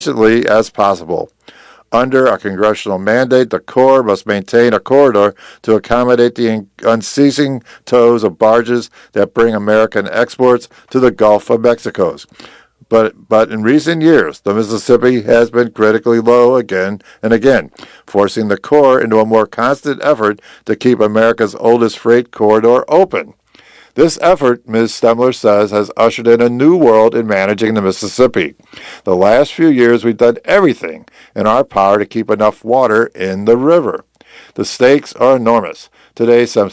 efficiently as possible. Under a congressional mandate, the Corps must maintain a corridor to accommodate the unceasing tows of barges that bring American exports to the Gulf of Mexico. But in recent years, the Mississippi has been critically low again and again, forcing the Corps into a more constant effort to keep America's oldest freight corridor open. This effort, Ms. Stemler says, has ushered in a new world in managing the Mississippi. The last few years, we've done everything in our power to keep enough water in the river. The stakes are enormous. Today, some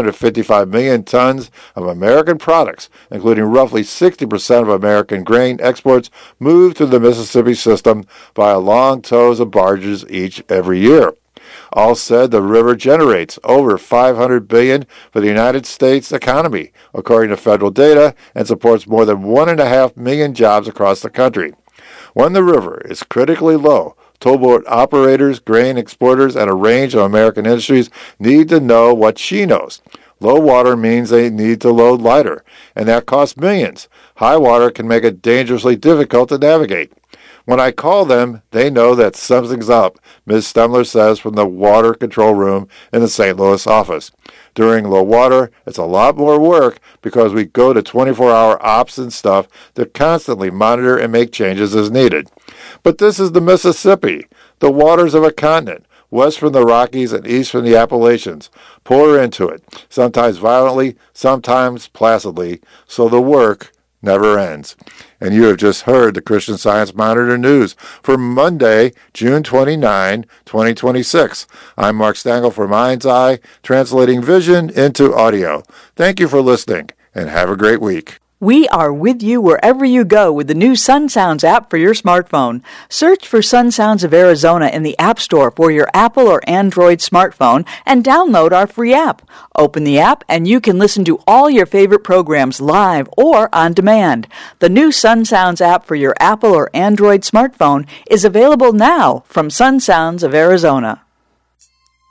655 million tons of American products, including roughly 60% of American grain exports, move through the Mississippi system via long tows of barges every year. All said, the river generates over $500 billion for the United States economy, according to federal data, and supports more than 1.5 million jobs across the country. When the river is critically low, towboat operators, grain exporters, and a range of American industries need to know what she knows. Low water means they need to load lighter, and that costs millions. High water can make it dangerously difficult to navigate. When I call them, they know that something's up, Ms. Stemler says from the water control room in the St. Louis office. During low water, it's a lot more work because we go to 24-hour ops and stuff to constantly monitor and make changes as needed. But this is the Mississippi, the waters of a continent, west from the Rockies and east from the Appalachians. Pour into it, sometimes violently, sometimes placidly, so the work never ends. And you have just heard the Christian Science Monitor News for Monday, June 29, 2026. I'm Mark Stangl for Mind's Eye, translating vision into audio. Thank you for listening, and have a great week. We are with you wherever you go with the new Sun Sounds app for your smartphone. Search for Sun Sounds of Arizona in the App Store for your Apple or Android smartphone and download our free app. Open the app and you can listen to all your favorite programs live or on demand. The new Sun Sounds app for your Apple or Android smartphone is available now from Sun Sounds of Arizona.